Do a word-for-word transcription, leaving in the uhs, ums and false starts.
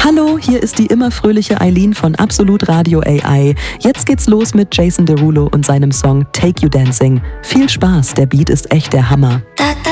Hallo, hier ist die immer fröhliche Eileen von Absolut Radio A I. Jetzt geht's los mit Jason Derulo und seinem Song Take You Dancing. Viel Spaß, der Beat ist echt der Hammer. Da, da.